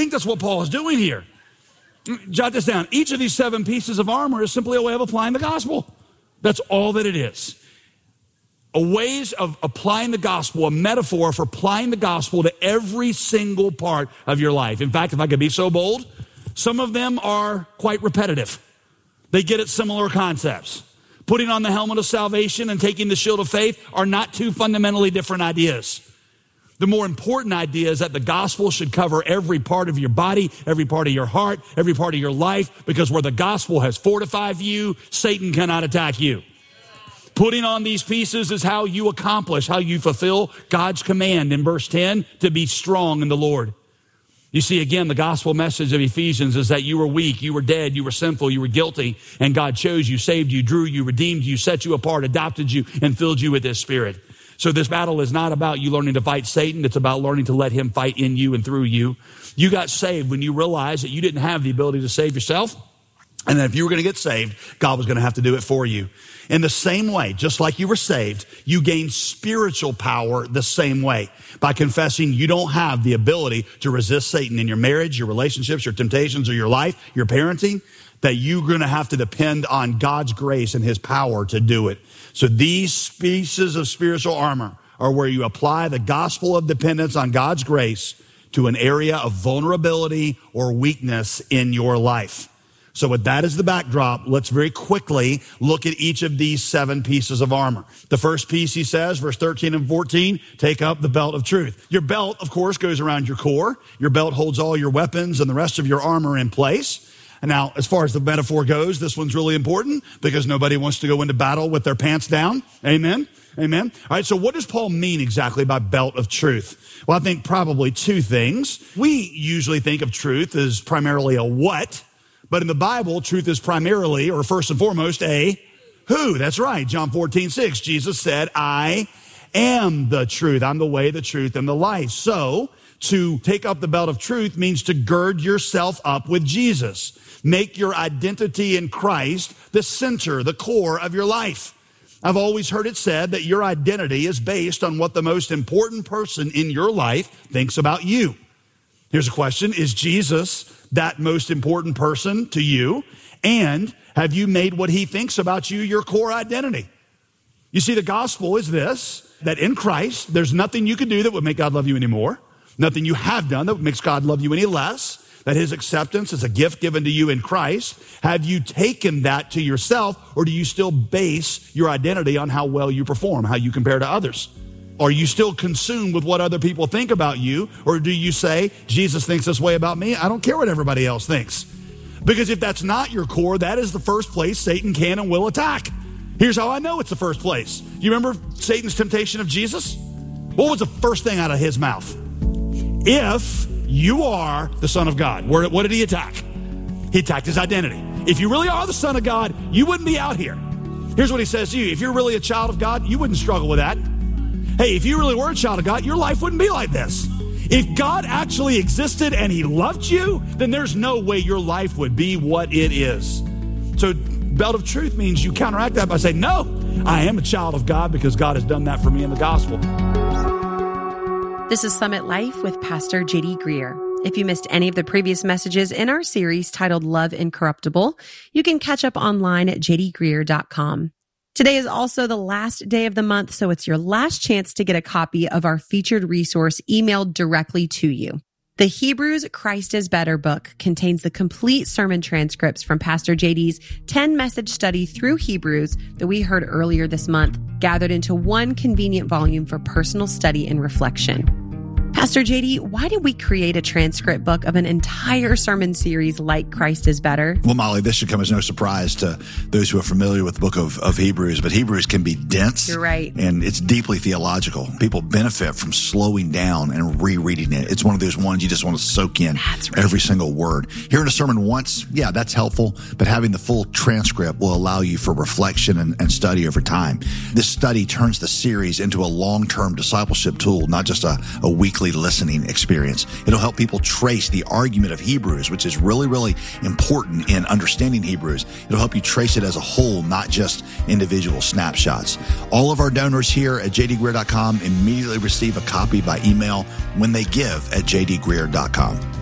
think that's what Paul is doing here. Jot this down. Each of these 7 pieces of armor is simply a way of applying the gospel. That's all that it is. A ways of applying the gospel, a metaphor for applying the gospel to every single part of your life. In fact, if I could be so bold, some of them are quite repetitive. They get at similar concepts. Putting on the helmet of salvation and taking the shield of faith are not two fundamentally different ideas. The more important idea is that the gospel should cover every part of your body, every part of your heart, every part of your life, because where the gospel has fortified you, Satan cannot attack you. Putting on these pieces is how you accomplish, how you fulfill God's command in verse 10 to be strong in the Lord. You see, again, the gospel message of Ephesians is that you were weak, you were dead, you were sinful, you were guilty, and God chose you, saved you, drew you, redeemed you, set you apart, adopted you, and filled you with His Spirit. So this battle is not about you learning to fight Satan. It's about learning to let him fight in you and through you. You got saved when you realized that you didn't have the ability to save yourself, and that if you were going to get saved, God was going to have to do it for you. In the same way, just like you were saved, you gain spiritual power the same way by confessing you don't have the ability to resist Satan in your marriage, your relationships, your temptations, or your life, your parenting, that you're going to have to depend on God's grace and His power to do it. So these pieces of spiritual armor are where you apply the gospel of dependence on God's grace to an area of vulnerability or weakness in your life. So with that as the backdrop, let's very quickly look at each of these 7 pieces of armor. The first piece, he says, verse 13 and 14, take up the belt of truth. Your belt, of course, goes around your core. Your belt holds all your weapons and the rest of your armor in place. And now, as far as the metaphor goes, this one's really important because nobody wants to go into battle with their pants down. Amen? Amen? All right, so what does Paul mean exactly by belt of truth? Well, I think probably 2 things. We usually think of truth as primarily a what, but in the Bible, truth is primarily, or first and foremost, a who. That's right. John 14:6, Jesus said, I am the truth. I'm the way, the truth, and the life. So, to take up the belt of truth means to gird yourself up with Jesus. Make your identity in Christ the center, the core of your life. I've always heard it said that your identity is based on what the most important person in your life thinks about you. Here's a question. Is Jesus that most important person to you? And have you made what He thinks about you your core identity? You see, the gospel is this, that in Christ, there's nothing you can do that would make God love you anymore. Nothing you have done that makes God love you any less. That His acceptance is a gift given to you in Christ. Have you taken that to yourself, or do you still base your identity on how well you perform, how you compare to others? Are you still consumed with what other people think about you? Or do you say, Jesus thinks this way about me, I don't care what everybody else thinks? Because if that's not your core, that is the first place Satan can and will attack. Here's how I know it's the first place. You remember Satan's temptation of Jesus? What was the first thing out of his mouth? If you are the Son of God. What did he attack? He attacked his identity. If you really are the Son of God, you wouldn't be out here. Here's what he says to you. If you're really a child of God, you wouldn't struggle with that. Hey, if you really were a child of God, your life wouldn't be like this. If God actually existed and He loved you, then there's no way your life would be what it is. So belt of truth means you counteract that by saying, no, I am a child of God because God has done that for me in the gospel. This is Summit Life with Pastor J.D. Greer. If you missed any of the previous messages in our series titled Love Incorruptible, you can catch up online at jdgreer.com. Today is also the last day of the month, so it's your last chance to get a copy of our featured resource emailed directly to you. The Hebrews Christ is Better book contains the complete sermon transcripts from Pastor JD's 10-message study through Hebrews that we heard earlier this month, gathered into one convenient volume for personal study and reflection. Pastor JD, why did we create a transcript book of an entire sermon series like Christ is Better? Well, Molly, this should come as no surprise to those who are familiar with the book of Hebrews, but Hebrews can be dense. You're right. And it's deeply theological. People benefit from slowing down and rereading it. It's one of those ones you just want to soak in every single word. Hearing a sermon once, yeah, that's helpful, but having the full transcript will allow you for reflection and study over time. This study turns the series into a long-term discipleship tool, not just a weekly listening experience. It'll help people trace the argument of Hebrews, which is really, really important in understanding Hebrews. It'll help you trace it as a whole, not just individual snapshots. All of our donors here at jdgreer.com immediately receive a copy by email when they give at jdgreer.com.